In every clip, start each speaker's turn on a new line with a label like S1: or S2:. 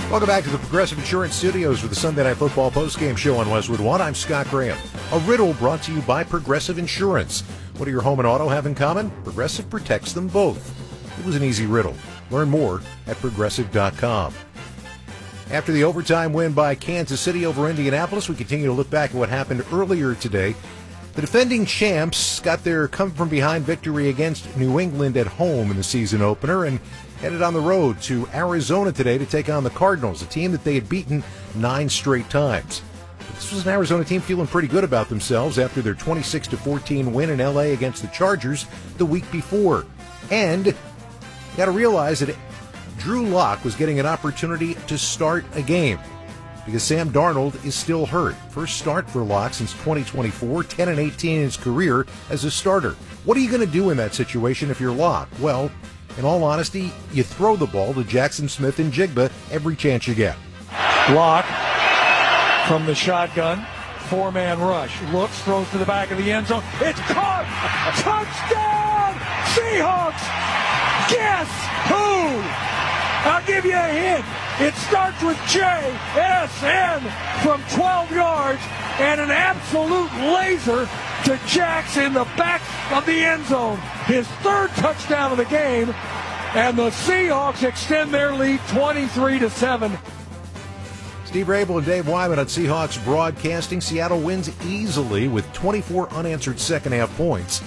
S1: Welcome back to the Progressive Insurance Studios for the Sunday Night Football postgame show on Westwood One. I'm Scott Graham. A riddle brought to you by Progressive Insurance. What do your home and auto have in common? Progressive protects them both. It was an easy riddle. Learn more at Progressive.com. After the overtime win by Kansas City over Indianapolis, we continue to look back at what happened earlier today. The defending champs got their come-from-behind victory against New England at home in the season opener and headed on the road to Arizona today to take on the Cardinals, a team that they had beaten 9 straight times. But this was an Arizona team feeling pretty good about themselves after their 26-14 win in L.A. against the Chargers the week before. And you got to realize that Drew Lock was getting an opportunity to start a game because Sam Darnold is still hurt. First start for Lock since 2024, 10-18 in his career as a starter. What are you going to do in that situation if you're Lock? Well, in all honesty, you throw the ball to Jackson Smith and Jigba every chance you get.
S2: Lock from the shotgun, 4-man rush. Looks, throws to the back of the end zone. It's caught! Touchdown! Seahawks! Guess who? I'll give you a hint. It starts with J-S-N from 12 yards and an absolute laser to Jax in the back of the end zone. His third touchdown of the game, and the Seahawks extend their lead 23-7.
S1: Steve Rabel and Dave Wyman on Seahawks Broadcasting. Seattle wins easily with 24 unanswered second-half points,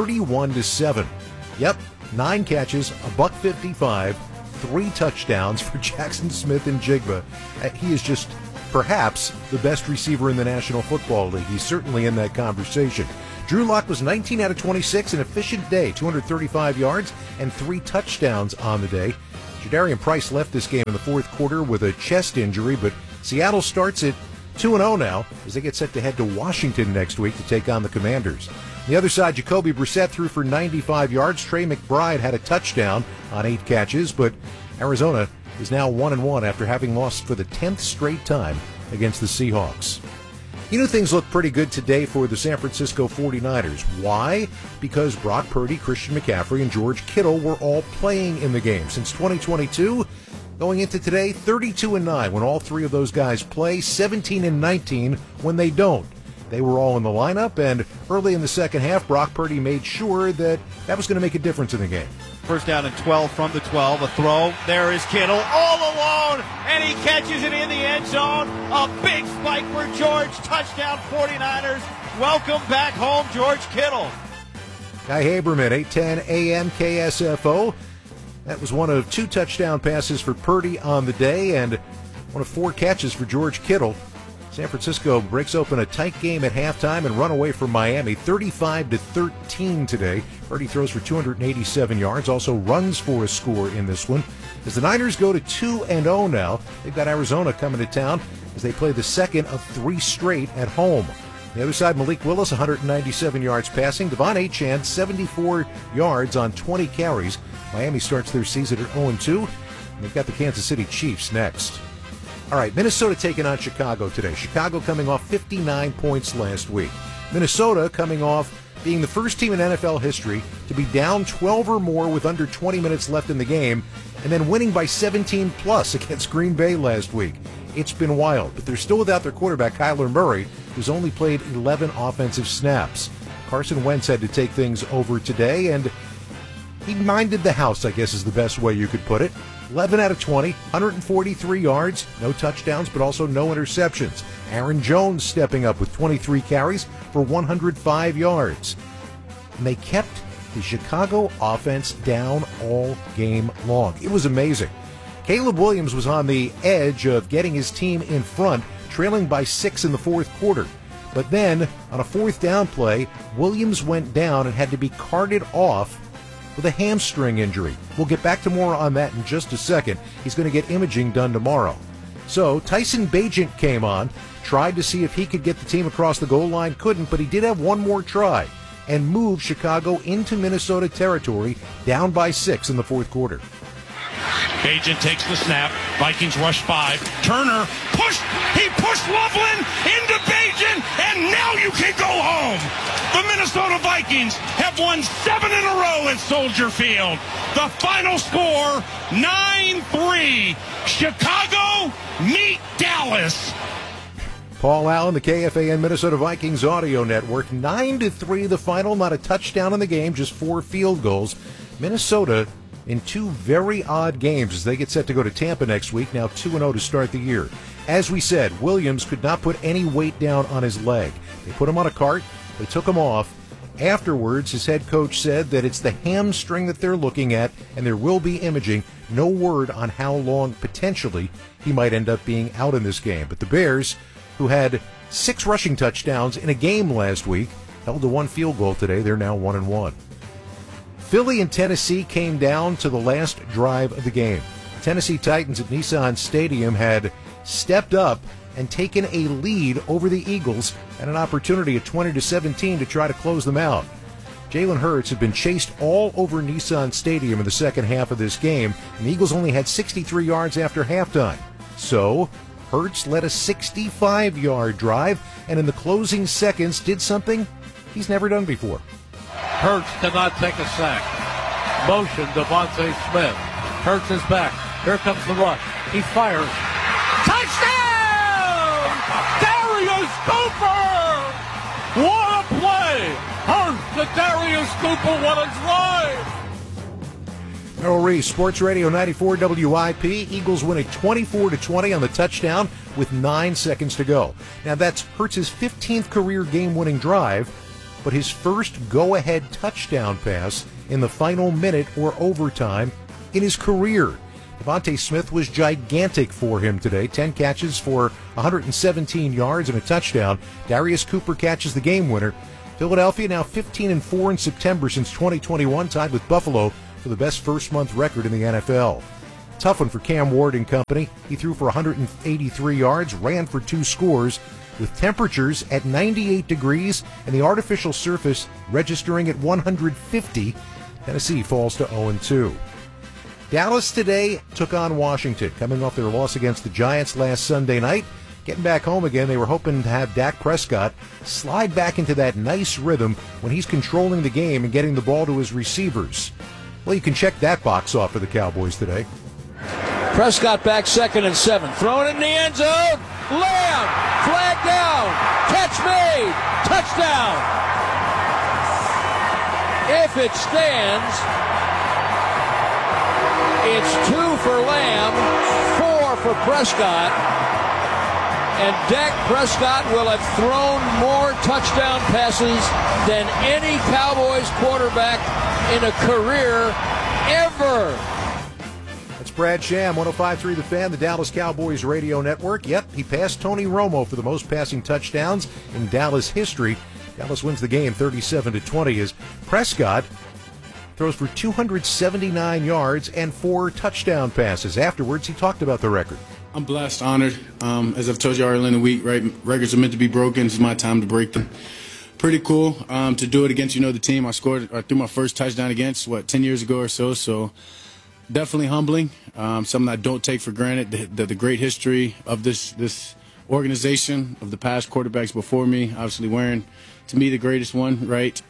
S1: 31-7. Yep, 9 catches, $155, 3 touchdowns for Jackson Smith and Jigba. He is just perhaps the best receiver in the National Football League. He's certainly in that conversation. Drew Lock was 19 out of 26, an efficient day, 235 yards and 3 touchdowns on the day. Jadarian Price left this game in the fourth quarter with a chest injury, but Seattle starts at 2-0 now as they get set to head to Washington next week to take on the Commanders. On the other side, Jacoby Brissett threw for 95 yards. Trey McBride had a touchdown on 8 catches, but Arizona is now 1-1 after having lost for the 10th straight time against the Seahawks. You know, things look pretty good today for the San Francisco 49ers. Why? Because Brock Purdy, Christian McCaffrey, and George Kittle were all playing in the game. Since 2022, going into today, 32-9 when all 3 of those guys play, 17-19 when they don't. They were all in the lineup, and early in the second half, Brock Purdy made sure that was going to make a difference in the game.
S3: First down and 12 from the 12. A throw. There is Kittle all alone, and he catches it in the end zone. A big spike for George. Touchdown 49ers. Welcome back home, George Kittle.
S1: Guy Haberman, 8:10 a.m. KSFO. That was one of 2 touchdown passes for Purdy on the day and one of 4 catches for George Kittle. San Francisco breaks open a tight game at halftime and run away from Miami, 35-13 today. Purdy throws for 287 yards, also runs for a score in this one. As the Niners go to 2-0 now, they've got Arizona coming to town as they play the second of 3 straight at home. On the other side, Malik Willis, 197 yards passing. Devon Achane, 74 yards on 20 carries. Miami starts their season at 0-2, and they've got the Kansas City Chiefs next. All right, Minnesota taking on Chicago today. Chicago coming off 59 points last week. Minnesota coming off being the first team in NFL history to be down 12 or more with under 20 minutes left in the game, and then winning by 17 plus against Green Bay last week. It's been wild, but they're still without their quarterback, Kyler Murray, who's only played 11 offensive snaps. Carson Wentz had to take things over today, and he minded the house, I guess is the best way you could put it. 11 out of 20, 143 yards, no touchdowns, but also no interceptions. Aaron Jones stepping up with 23 carries for 105 yards. And they kept the Chicago offense down all game long. It was amazing. Caleb Williams was on the edge of getting his team in front, trailing by 6 in the fourth quarter. But then, on a 4th down play, Williams went down and had to be carted off with a hamstring injury. We'll get back to more on that in just a second. He's going to get imaging done tomorrow. So Tyson Bagent came on, tried to see if he could get the team across the goal line, couldn't, but he did have one more try and moved Chicago into Minnesota territory, down by 6 in the fourth quarter.
S4: Bagent takes the snap. Vikings rush 5. Turner pushed. He pushed Loveland into Bagent, and now you can go home. The Minnesota Vikings have won 7 in a row at Soldier Field. The final score, 9-3. Chicago
S1: Paul Allen, the KFAN Minnesota Vikings audio network. 9-3 the final, not a touchdown in the game, just 4 field goals. Minnesota in 2 very odd games as they get set to go to Tampa next week, now 2-0 to start the year. As we said, Williams could not put any weight down on his leg. They put him on a cart, they took him off. Afterwards, his head coach said that it's the hamstring that they're looking at, and there will be imaging. No word on how long, potentially, he might end up being out in this game. But the Bears, who had 6 rushing touchdowns in a game last week, held to 1 field goal today. They're now 1-1. Philly and Tennessee came down to the last drive of the game. Tennessee Titans at Nissan Stadium had stepped up and taken a lead over the Eagles and an opportunity at 20-17 to try to close them out. Jalen Hurts had been chased all over Nissan Stadium in the second half of this game, and the Eagles only had 63 yards after halftime. So, Hurts led a 65-yard drive, and in the closing seconds did something he's never done before.
S2: Hurts cannot take a sack. Motion, Devontae Smith. Hurts is back. Here comes the rush. He fires. Touchdown! Darius Cooper! What a play! Hurts to Darius Cooper. What a drive!
S1: Merrill Reese, Sports Radio 94 WIP. Eagles win it 24-20 on the touchdown with 9 seconds to go. Now that's Hurts' 15th career game-winning drive, but his first go-ahead touchdown pass in the final minute or overtime in his career. Devontae Smith was gigantic for him today. 10 catches for 117 yards and a touchdown. Darius Cooper catches the game winner. Philadelphia now 15-4 in September since 2021, tied with Buffalo for the best first-month record in the NFL. Tough one for Cam Ward and company. He threw for 183 yards, ran for 2 scores, with temperatures at 98 degrees and the artificial surface registering at 150. Tennessee falls to 0-2. Dallas today took on Washington, coming off their loss against the Giants last Sunday night. Getting back home again, they were hoping to have Dak Prescott slide back into that nice rhythm when he's controlling the game and getting the ball to his receivers. Well, you can check that box off for the Cowboys today.
S5: Prescott back 2nd and 7. Throwing it in the end zone. Lamb. Flag down. Catch made. Touchdown. If it stands, it's 2 for Lamb, 4 for Prescott. And Dak Prescott will have thrown more touchdown passes than any Cowboys quarterback in a career ever.
S1: That's Brad Sham, 105.3 The Fan, the Dallas Cowboys radio network. Yep, he passed Tony Romo for the most passing touchdowns in Dallas history. Dallas wins the game 37-20 as Prescott throws for 279 yards and 4 touchdown passes. Afterwards, he talked about the record.
S6: I'm blessed, honored. As I've told you earlier in the week, right? Records are meant to be broken. It's my time to break them. Pretty cool to do it against, the team I scored or threw my first touchdown against, 10 years ago or so. So definitely humbling. Something I don't take for granted. The great history of this organization, of the past quarterbacks before me, obviously wearing, to me, the greatest one, right?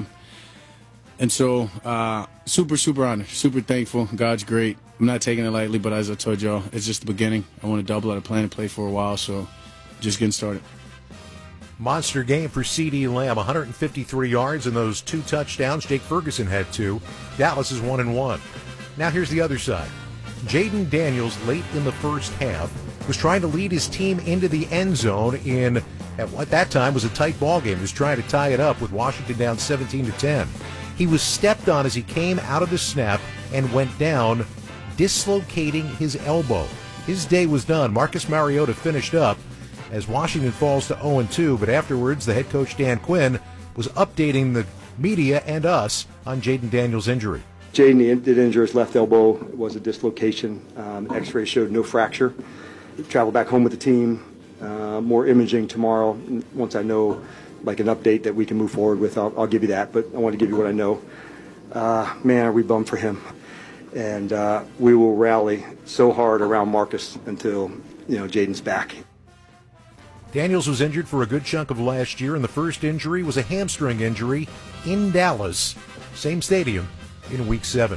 S6: And so super, super honored, super thankful. God's great. I'm not taking it lightly, but as I told y'all, it's just the beginning. I want to double. I plan to play for a while, so just getting started.
S1: Monster game for CeeDee Lamb, 153 yards and those 2 touchdowns. Jake Ferguson had 2. Dallas is 1-1. Now here's the other side. Jaden Daniels, late in the first half, was trying to lead his team into the end zone in, at what that time was a tight ball game. He was trying to tie it up with Washington down 17-10. He was stepped on as he came out of the snap and went down, dislocating his elbow. His day was done. Marcus Mariota finished up as Washington falls to 0-2, but afterwards the head coach Dan Quinn was updating the media and us on Jaden Daniels' injury.
S7: Jaden did injure his left elbow. It was a dislocation. X-ray showed no fracture. He traveled back home with the team. More imaging tomorrow. Once I know an update that we can move forward with, I'll give you that, but I want to give you what I know. Man, are we bummed for him. And we will rally so hard around Marcus until, Jaden's back.
S1: Daniels was injured for a good chunk of last year, and the first injury was a hamstring injury in Dallas, same stadium, in Week 7.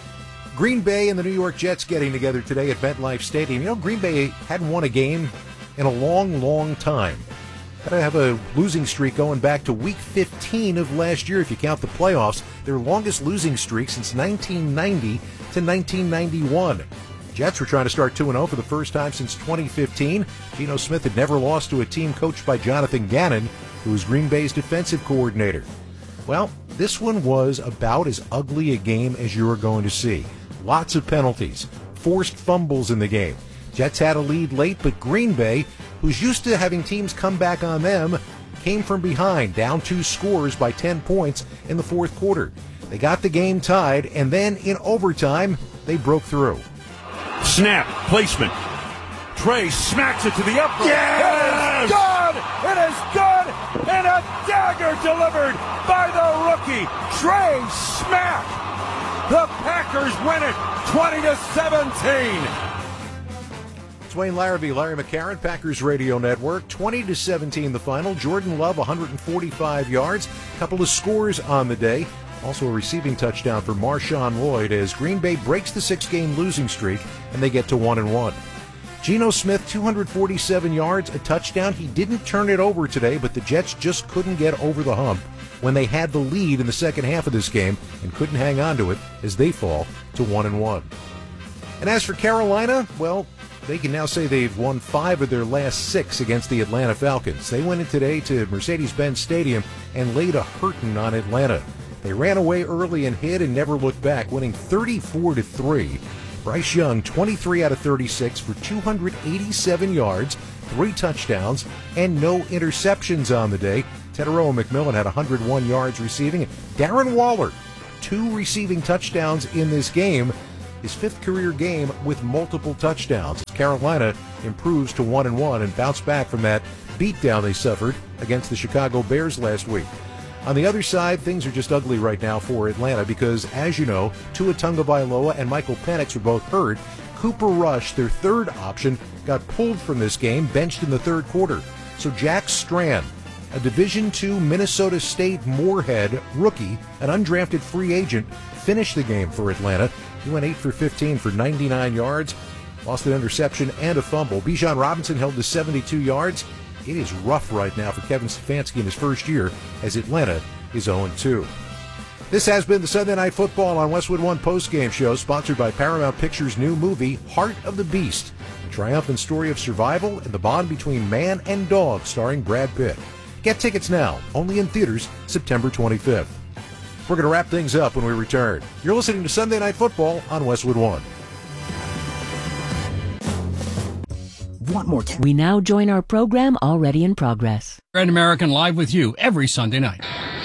S1: Green Bay and the New York Jets getting together today at MetLife Stadium. Green Bay hadn't won a game in a long, long time. Gotta have a losing streak going back to week 15 of last year if you count the playoffs. Their longest losing streak since 1990 to 1991. Jets were trying to start 2-0 for the first time since 2015. Geno Smith had never lost to a team coached by Jonathan Gannon, who was Green Bay's defensive coordinator. Well, this one was about as ugly a game as you were going to see. Lots of penalties, forced fumbles in the game. Jets had a lead late, but Green Bay, who's used to having teams come back on them, came from behind, down 2 scores by 10 points in the fourth quarter. They got the game tied, and then in overtime, they broke through.
S4: Snap, placement. Trey smacks it to the upright.
S2: Yes! It is good! It is good! And a dagger delivered by the rookie, Trey Smack! The Packers win it 20-17.
S1: It's Wayne Larrabee, Larry McCarron, Packers Radio Network. 20-17 the final. Jordan Love, 145 yards. Couple of scores on the day. Also a receiving touchdown for Marshawn Lloyd as Green Bay breaks the 6-game losing streak and they get to 1-1. Geno Smith, 247 yards, a touchdown. He didn't turn it over today, but the Jets just couldn't get over the hump when they had the lead in the second half of this game and couldn't hang on to it as they fall to 1-1. And as for Carolina, well, they can now say they've won 5 of their last 6 against the Atlanta Falcons. They went in today to Mercedes-Benz Stadium and laid a hurting on Atlanta. They ran away early and hid and never looked back, winning 34-3. Bryce Young, 23 out of 36 for 287 yards, 3 touchdowns, and no interceptions on the day. Tetairoa McMillan had 101 yards receiving. Darren Waller, 2 receiving touchdowns in this game. His 5th career game with multiple touchdowns. Carolina improves to 1-1 and bounced back from that beatdown they suffered against the Chicago Bears last week. On the other side, things are just ugly right now for Atlanta because, as you know, Tua Tagovailoa and Michael Penix were both hurt. Cooper Rush, their third option, got pulled from this game, benched in the third quarter. So Jack Strand, a Division II Minnesota State Moorhead rookie, an undrafted free agent, finished the game for Atlanta. He went 8 for 15 for 99 yards, lost an interception and a fumble. Bijan Robinson held to 72 yards. It is rough right now for Kevin Stefanski in his first year as Atlanta is 0-2. This has been the Sunday Night Football on Westwood One postgame show, sponsored by Paramount Pictures' new movie, Heart of the Beast, a triumphant story of survival and the bond between man and dog, starring Brad Pitt. Get tickets now, only in theaters September 25th. We're going to wrap things up when we return. You're listening to Sunday Night Football on Westwood One.
S8: Want more? We now join our program already in progress.
S9: Great American live with you every Sunday night.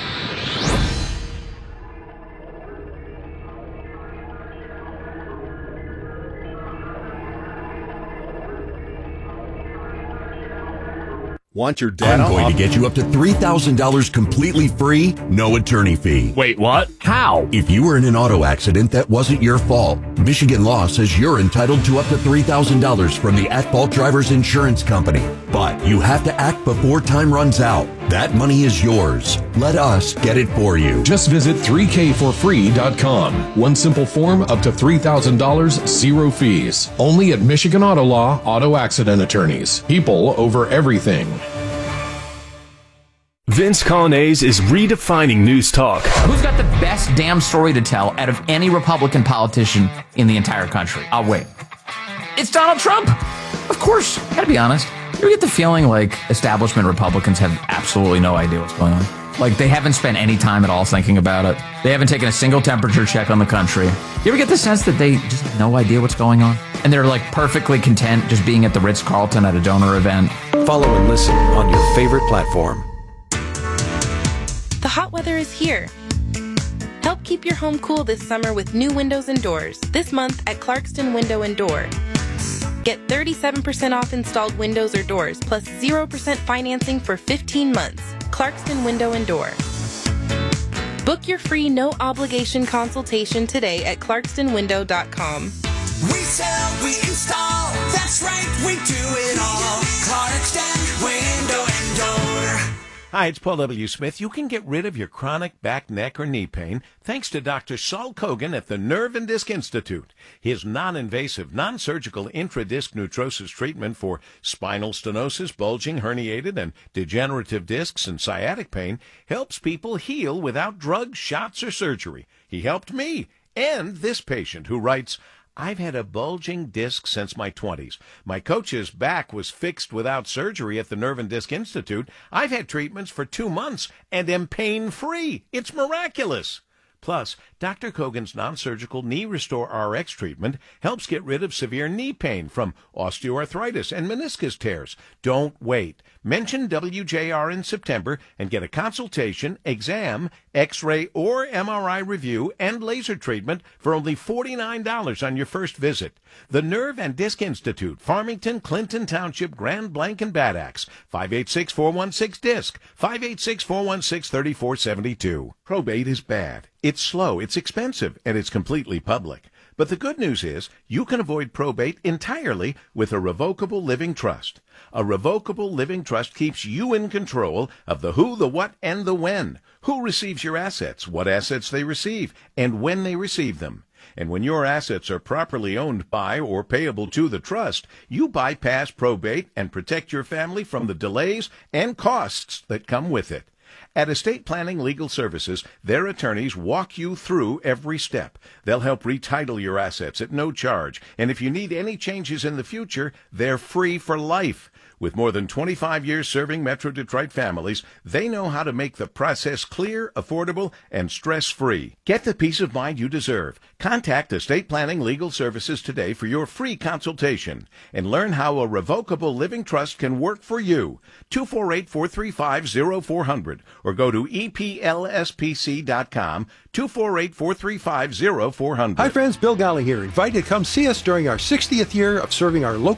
S10: Want your data?
S11: I'm going to get you up to $3,000 completely free, no attorney fee.
S10: Wait, what?
S11: How? If you were in an auto accident that wasn't your fault, Michigan law says you're entitled to up to $3,000 from the at-fault driver's insurance company. But you have to act before time runs out. That money is yours. Let us get it for you.
S12: Just visit 3kforfree.com. One simple form, up to $3,000, 0 fees. Only at Michigan Auto Law Auto Accident Attorneys. People over everything.
S13: Vince Colonnese is redefining news talk.
S14: Who's got the best damn story to tell out of any Republican politician in the entire country? I'll wait. It's Donald Trump. Of course. Gotta be honest. You ever get the feeling like establishment Republicans have absolutely no idea what's going on? Like they haven't spent any time at all thinking about it. They haven't taken a single temperature check on the country. You ever get the sense that they just have no idea what's going on? And they're like perfectly content just being at the Ritz-Carlton at a donor event?
S15: Follow and listen on your favorite platform.
S16: The hot weather is here. Help keep your home cool this summer with new windows and doors. This month at Clarkston Window and Door. Get 37% off installed windows or doors, plus 0% financing for 15 months. Clarkston Window and Door. Book your free no-obligation consultation today at clarkstonwindow.com.
S17: We sell, we install, that's right, we do it all. Clarkston Window and Door.
S10: Hi, it's Paul W. Smith. You can get rid of your chronic back, neck, or knee pain thanks to Dr. Saul Kogan at the Nerve and Disc Institute. His non-invasive, non-surgical intradisc neutrosis treatment for spinal stenosis, bulging, herniated, and degenerative discs and sciatic pain helps people heal without drugs, shots, or surgery. He helped me and this patient who writes, I've had a bulging disc since my 20s. My coach's back was fixed without surgery at the Nerve and Disc Institute. I've had treatments for 2 months and am pain-free. It's miraculous. Plus, Dr. Kogan's non-surgical Knee Restore RX treatment helps get rid of severe knee pain from osteoarthritis and meniscus tears. Don't wait. Mention WJR in September and get a consultation, exam, X-ray or MRI review, and laser treatment for only $49 on your first visit. The Nerve and Disc Institute, Farmington, Clinton Township, Grand Blanc, and Bad Axe. 586-416-DISC, 586-416-3472. Probate is bad. It's slow, it's expensive, and it's completely public. But the good news is you can avoid probate entirely with a revocable living trust. A revocable living trust keeps you in control of the who, the what, and the when. Who receives your assets, what assets they receive, and when they receive them. And when your assets are properly owned by or payable to the trust, you bypass probate and protect your family from the delays and costs that come with it. At Estate Planning Legal Services, their attorneys walk you through every step. They'll help retitle your assets at no charge, and if you need any changes in the future, they're free for life. With more than 25 years serving Metro Detroit families, they know how to make the process clear, affordable, and stress-free. Get the peace of mind you deserve. Contact Estate Planning Legal Services today for your free consultation and learn how a revocable living trust can work for you. 248-435-0400 or go to EPLSPC.com, 248-435-0400.
S18: Hi friends, Bill Golly here. Invited to come see us during our 60th year of serving our local